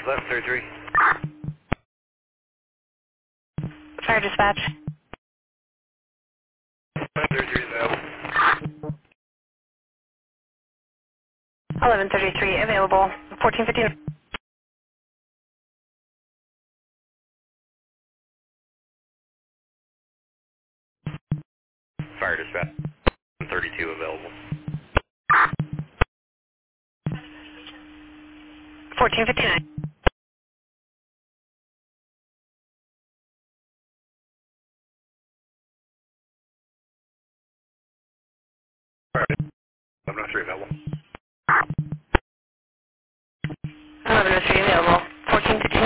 1133. Fire dispatch. 1133 available. 1133 available. 1415. Fire dispatch. 32 available. 1459. Fire 1103 available. 1103 available. 1415.